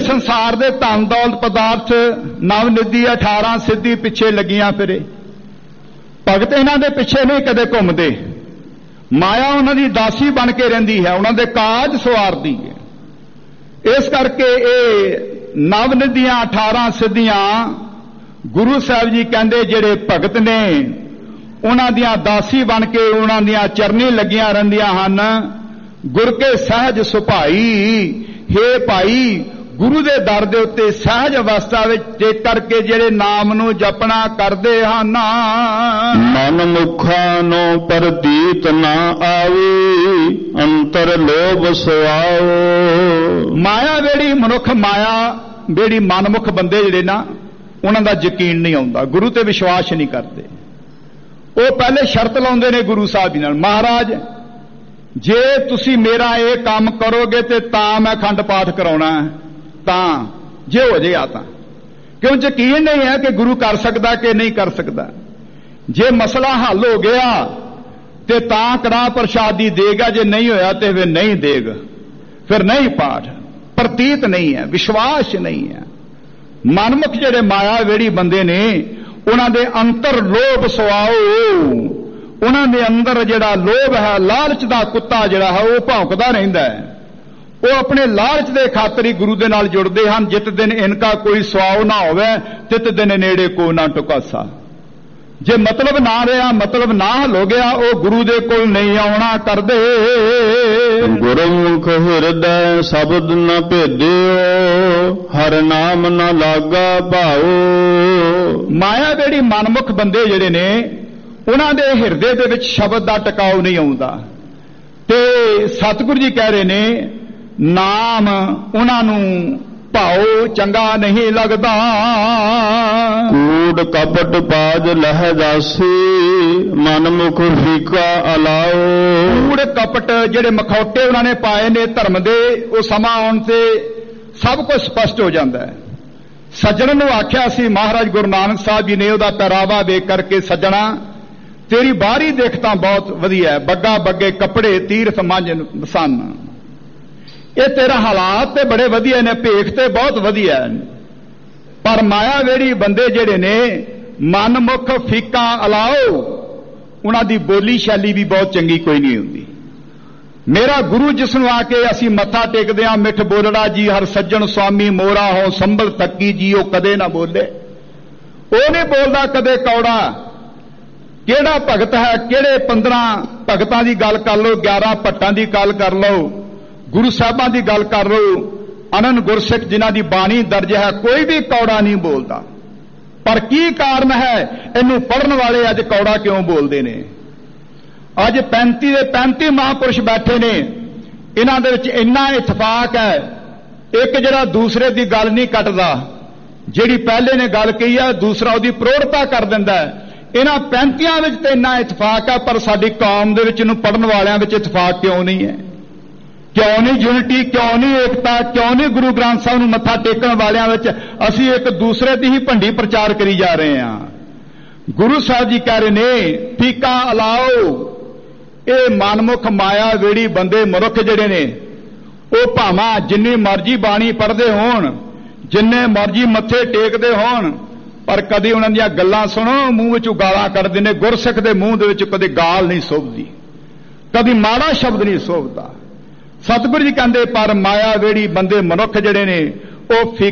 संसार दे धन दौलत पदार्थ नवनिधि 18 सिद्धि पिछे लगियां फिरे। भगत इन्हां दे पिछे नहीं कदे घुमदे, माया उन्हां दी दासी बन के रहिंदी है, उन्हां दे काज सवारदी है। इस करके ये नवनिधियां 18 सिद्धियां गुरु साहब जी कहंदे जिहड़े भगत ने उन्हां दियां दासी बन के उन्हां दियां चरनी लगियां रहिंदियां हन। गुर के सहज सुभाई, हे भाई गुरु दे दर दे उत्ते सहज अवस्था विच टेक करके जिहड़े नाम नूं जपना करदे हन। मन मुखां नो प्रतीत ना आवे, अंतर लोभ सुआओ। माया वेड़ी मनुख माया वेड़ी मनमुख बंदे जिहड़े ना उन्हां दा यकीन नहीं आउंदा, गुरु ते विश्वास नहीं करते। वो पहले शर्त लाउंदे ने गुरु साहब जी नाल, महाराज जे तुसी मेरा ये काम करोगे ते तां मैं अखंड पाठ कराउणा, तां जे हो जाए तां। क्यों यकीन नहीं है कि गुरु कर सकदा कि नहीं कर सकदा। जे मसला हल हो गया ते तां कड़ाह प्रसादी देगा, जे नहीं होया ते फिर नहीं देगा, फिर नहीं पाठ। प्रतीत नहीं है, विश्वास नहीं है। मनमुख जिहड़े माया वेड़ी बंदे ने उन्हां दे अंतर लोभ सुआओ, उन्हां दे अंदर जिहड़ा लोभ है, लालच दा कुत्ता जिहड़ा है वो भौंकदा रहिंदा है। वो अपने लालच दे खातर ही गुरु दे नाल जुड़दे हन। जित दिन इनका कोई सुआओ ना होवे तित दिन नेड़े को ना टुकासा। जे मतलब ना रहा, मतलब ना हल हो गया, वो गुरु दे कोल नहीं आउणा करदे। गुरमुख हिरदै शब्द न भेदिओ, हर नाम न लागा भाओ। माया वेड़ी मनमुख बंदे जिहड़े ने उन्हां दे हिरदे दे विच शब्द दा टकाऊ नहीं आउंदा। ते सतगुरु जी कह रहे ने नाम उन्हां नूं भाओ चंगा नहीं लगदा। कूड़ कपट बाज लह जासी, मनमुख फीका अलाओ। कूड़ कपट जिहड़े मखौटे उन्हां ने पाए ने धर्म दे, वो समा आउण ते सब कुछ स्पष्ट हो जाता है। सज्जण नूं आख्या सी महाराज गुरु नानक साहब जी ने, उहदा पहरावा वेख करके, सज्जणा तेरी बाहरी दिखता बहुत वधिया है, बग्गा बग्गे कपड़े तीर्थ मंझ सन, ये तेरा हालात ते बड़े वधिया ने, भेख ते बहुत वधिया है, पर माया वेड़ी बंदे जिहड़े ने मनमुख फीका अलाओ, उन्हां दी बोली शैली भी बहुत चंगी कोई नहीं हुंदी। मेरा गुरु जिसनूं आके असीं मत्था टेकदे हां, मिठ बोलड़ा जी हर सज्जण स्वामी मोरा हो संभल तक्की जी, वो कदे ना बोले। वो नहीं बोलदा कदे कौड़ा। किहड़ा भगत है, किहड़े 15 भगतां दी गल कर लो, 11 भट्टां दी गल कर लो, गुरु साहिबां दी गल कर लो, अनंद गुरसिख जिन्हां दी बाणी दर्ज है, कोई भी कौड़ा नहीं बोलता। पर की कारण है, इनू पढ़न वाले अज कौड़ा क्यों बोलते ने? अज 35 ਦੇ 35 महापुरुष बैठे ने, इन्हां दे विच इन्ना इतफाक है, एक जिहड़ा दूसरे दी गल नहीं कटदा, जिहड़ी पहले ने गल कही है दूसरा उहदी प्रोड़ता कर दिंदा है। इन्हां 35 विच ते इन्ना इतफाक है, पर साडी कौम दे विच इहनूं पढ़न वालियां विच इतफाक क्यों नहीं है? क्यों नहीं यूनिटी, क्यों नहीं एकता, क्यों नहीं गुरु ग्रंथ साहिब नूं मत्था टेकण वालियां विच असीं एक दूसरे दी ही भंडी प्रचार करी जा रहे हां। गुरु साहिब जी कह रहे ने फीका अलाओ। ये मनमुख माया वेड़ी बंदे मनुख जिहड़े ने, वो भावां जिन्नी मर्जी बाणी पढ़दे होण, जिन्ने मर्जी मत्थे टेकदे होण, पर कदी उन्हां दीयां गल्लां सुणो मूंह विचों गालां कढदे ने। गुरसिख दे मूंह दे विच कदी गाल नहीं सोभदी, कदी माड़ा शब्द नहीं सोभदा। सतगुरु जी कहंदे पर माया वेड़ी बंदे मनुख जिहड़े ने, वो